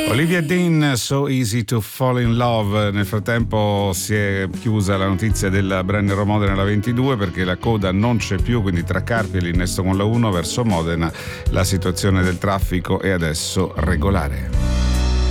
Olivia Dean, So Easy to Fall in Love. Nel frattempo si è chiusa la notizia del Brennero Modena la 22 perché la coda non c'è più, quindi tra Carpi e l'innesto con la 1 verso Modena la situazione del traffico è adesso regolare.